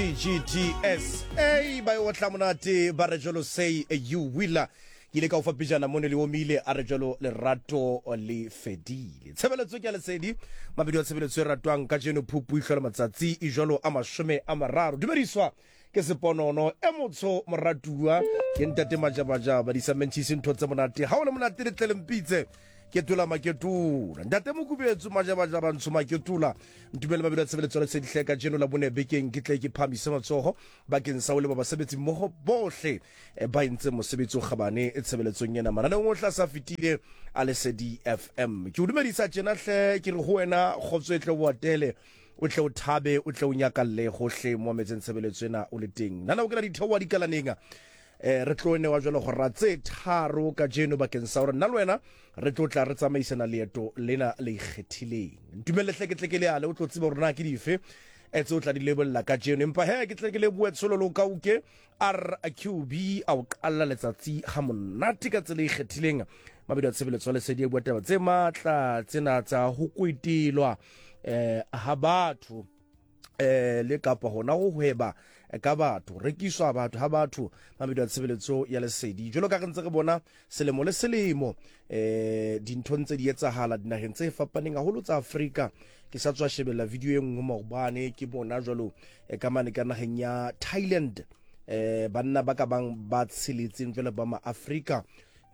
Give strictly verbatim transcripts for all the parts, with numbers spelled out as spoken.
G T S A ba o tla monate ba re jalo say you will ile ka o fa pijana mone le omile a re jalo le rato le fedile tshebeletso ke le sedi mabedi wa tshebeletso e ratwang ka jeno phuphu ihlola matsatsi e jalo a mashome a mararo dumediswa ke seponono e motsho moratuwa ke ntate majabaja ba di samentisi ntho tse monate ha o le monate le tlelempitse ke tula maketula ntate mokubetso majabaja ba ntshoma ketula ntumele mabedi wa tshebeletso le sedile ka jeno la bone bekeng ke tle ke phamise matsogo bakeng sa o le ba basebetsi mmogo bohle ba intse mosebetsi o gabane e tshebeletsong yena manane o tla sa fitile a le C D F M ke o dumedisa tjena hle ke re go wena khotso etle o atele o tle o thabe o tle o nyakalle gohle mo metseng tshebeletso ena o le teng nana o kela dithewa di kalanenga eh re tlo ne wa jwalo go ratse tharo ka jeno bakeng sa hore nna le wena re tlo tla re tsamaisana leeto lena le ikgethileng ntumelle tleke le ale o tlo tseba rona ke dife etso tla di lebella ka jeno empa he ke tleke le bua tsolo lo ka uke R Q B au qalla letsatsi ha monate ka tsele ikgethileng mabedi a tshebeletso le sedi e bua taba tse matla tsena tsa ho kwetilwa eh ha batho eh le kapa hona go hweba ka batho rekiswa batho ha batho mabedi a tshebeletso ya lesedi jolo ka rentse re bona selemo le selemo eh dintho ntse di etsahala dinageng tse fapaneng a holo tsa Afrika ke sa tswa shebella video e nngwe maobane ke bona jolo e ka mane ka nageng ya Thailand eh banna ba ka bang ba tshiletseng jolo ba ma Afrika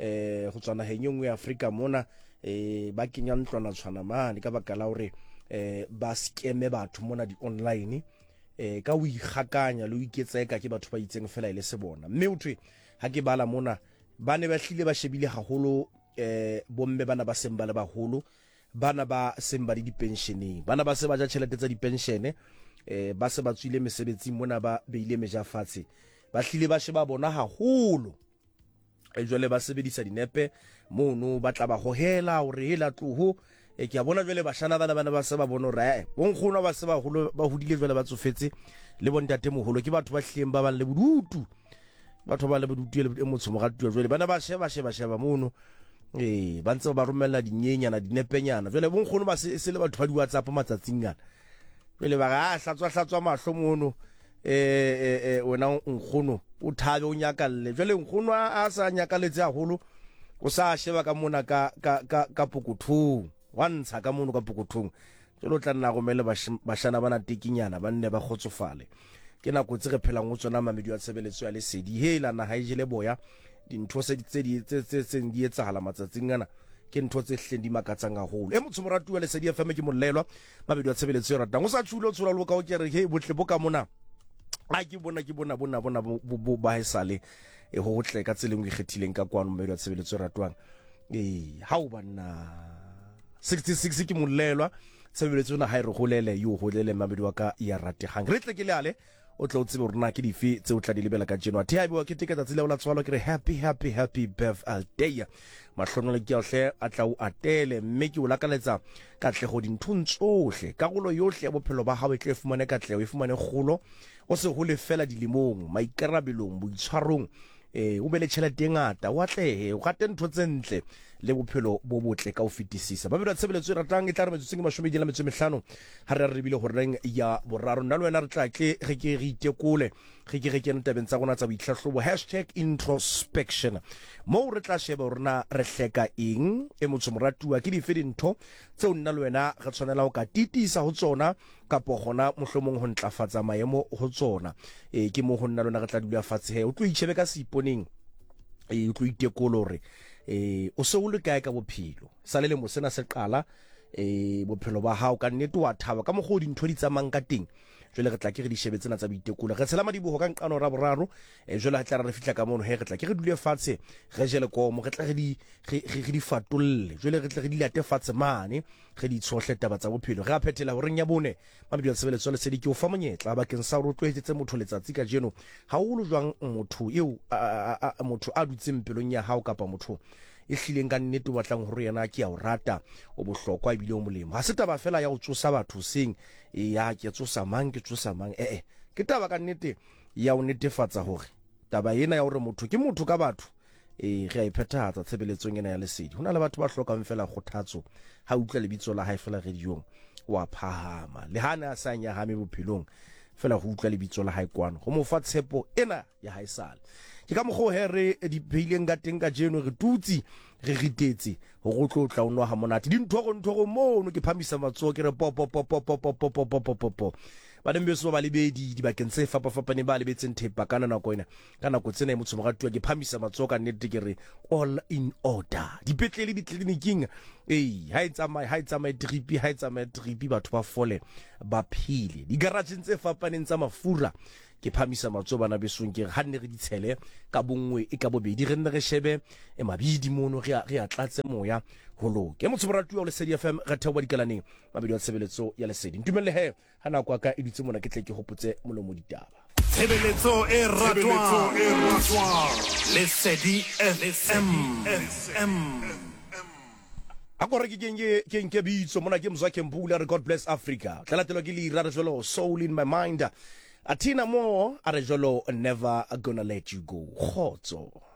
eh go tswana henyong ya Afrika mona eh ba kenya ntlwana tshwana mane ka baka la hore eh ba skeme batho mona di online eh ka o igakanya le o iketseka ke batho ba itseng fela ile se bona mme uthwe ha ke bala mona ba ne ba hlile ba shebile haholo eh bomme bana ba semba le baholo bana ba semba di pensioneng bana ba se ba ja tšhelete tsa di pensione eh ba se ba tswile mesebetsi mona ba beile meja fatshe ba hlile ba sheba bona haholo e jwale ba sebedisa dinepe mono ba tla ba hohela hore hela tloho e ke a bona jwale bashana bana bana ba se ba bona re bonkgono ba se ba holo ba hodile jwale ba tsofetse le bontate moholo ke batho ba hleng ba ba le bodutu batho ba le bodutu le motho mo gatuwa jwale bana ba sheba sheba sheba mono eh ba ntse ba romella dinyenyana dinepenyana jwale bonkgono ba se se le batho ba di WhatsApp matsatsing ngana jwale ba ga hlatswa hlatswa mahlo mono eh eh wena nkgono o thabe o nyakalle jwale nkgono a sa nyakaletse haholo o sa sheba ka mona ka ka ka pokothong wantsha ka mono ka pokothong jolo tla nna go mele bashana bana tekinyana ba nne ba khotsofale ke na go tse re phelang go tsona mamedi wa tshebeletso ya lesedi hela na ha ijele boya dintho se ditse di tse tse tse di etsahala matsatsing ngana ke ntho tse hleng di makatsang haholo e motho moratu wa lesedi F M ke mollelwa mamedi wa tshebeletso ya ratang o sa tshula o tshola lo ka o kere he botle bo ka mona a ke bona ke bona bona bona bo ba esale e ho tle ka tseleng go ikgethileng ka kwano mamedi wa tshebeletso ya ratwang eh ha o bana sixty-six ke mollelwa tshebeletso na ha e re golele yo golele mabedi wa ka ya rategang re tle ke le ale o tla o tsebe rona ke dife tse o tla di lebela ka jeno a thiabe wa ke teketa tsile o la tswalo ke re happy happy happy birthday mahlono le ke a hle a tla o atele mme ke o lakaletsa ka tle go dinthong tsohle ka golo yohle ya bophelo ba hawe tle fumane ka tle o fumane golo o se go le fela dilimong maikarabelong boitshwarong eh o bele tšhelete ngata wa tle o gate ntho tsentle le bophelo bo botle ka o fetisisa ba bela tshebeletso ratang e tla re metseng mashome di la metso mehlano ha re re bile go reng ya boraro nna le wena re tla ke ge ke re itekole ge ke ge ke ntabeng tsa gona tsa boitlhahlobo #introspection mo re tla sheba rona re hleka eng e motho moratuwa ke di fedintho tse o nna le wena ga tshwanela o ka titisa ho tsona kapo gona mohlomong ho ntlafatsa maemo ho tsona e ke mo go nna lona re tla dula fatshe he o tlo itshebe ka seiponeng e o tlo itekolo re e o se o le kae ka bophelo sa le le mo sena se qala e bophelo ba hao ka nnete wa thaba ka mogodi ntho di tsamang ka teng jwale re tla ke re di shebetsena tsa boitekolo re tshela madibogo ka nqano ra boraro e jwale ha tla re fitla ka mono he re tla ke re dule fatshe re jele komo re tla re di re di fatolle jwale re tla re di late fatshe mane re di tshohle taba tsa bophelo re a phethela ho reng ya bone mabedi a tshebeletso le sediki o fa monyetla ba keng sa ro tloetsetse motho letsatsi ka jeno ha o lo jwang motho eo motho a dutseng pelong ya hao kapa motho e hlileng ka nnete o batlang hore yena ke ya o rata o bohlokwa e bile o molemo ha se taba fela ya o tsosa batho seng e ya ke tsosa mang ke tsosa mang eh eh ke taba ka nnete ya o netefatsa hore taba ena ya hore motho ke motho ka batho e re a iphethahatsa tshebeletsong ena ya lesedi hona le batho ba hlokang fela kgothatso ha utlwa lebitso la hae fela radiong wa phahama le hana a sa nyahame bophelong fela go utlwa lebitso la hae kwano go mo fa tshepo ena ya hae sale ke ka mogo here di beileng ga teng ka jeno re tutsi re ritetse go go tlo tla onwa ha monate di ntho go ntho go mono ke phamisa matso ke re pop pop pop pop pop pop pop pop pop ba dembe so ba lebedi di bakeng tse fapa fapa ne ba lebetseng thepa kana nako ina kana go tsena motho mogatwa ke phamisa matso ka nnete ke re all in order di petlele di clinicing eh ha itsa mai ha itsa mai trip ha itsa mai trip batho ba fole ba phile di garage tse fapaneng tsa mafura ke phamisa matso bana besong ke ha nne re di tshele ka bongwe e ka bobedi re nne re shebe e mabidi mono re re atlatse moya holo ke motho moratuwa le Lesedi F M re thewa dikalaneng mabedi wa tshebeletso ya Lesedi ntumelle he hana kwa ka editse mona ke tle ke hopotse molomo ditaba tshebeletso e ratwa Lesedi F M akore ke kenge ke nke bitso mona ke mzwa ke mbula re God bless Africa tlalatelo ke le rara jolo soul in my mind Atina mo are jolo never gonna let you go khotso